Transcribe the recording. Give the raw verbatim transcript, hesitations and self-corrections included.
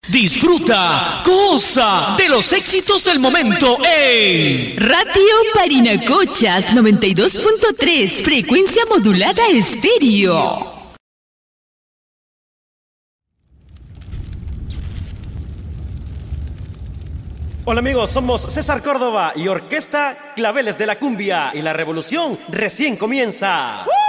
Disfruta, goza de los éxitos del momento en Radio Parinacochas noventa y dos punto tres, frecuencia modulada estéreo. Hola amigos, somos César Córdoba y Orquesta Claveles de la Cumbia y la revolución recién comienza. ¡Uh!